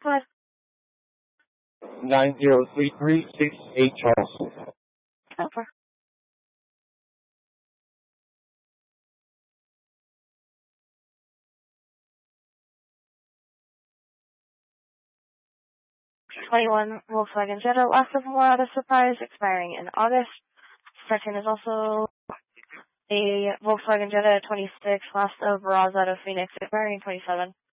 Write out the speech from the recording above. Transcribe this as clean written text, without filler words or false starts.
Go ahead. 90338 Charles. Over. '21 Volkswagen Jetta, last of more out of surprise, expiring in August. Second is also a Volkswagen Jetta 26, last of Raz out of Phoenix, expiring 27.